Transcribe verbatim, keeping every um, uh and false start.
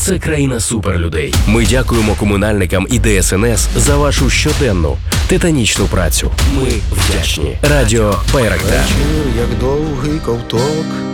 це країна суперлюдей. Ми дякуємо комунальникам і Де Ес Ен Ес за вашу щоденну титанічну працю. Ми вдячні. Радіо Байрактар. Вечір, як довгий ковток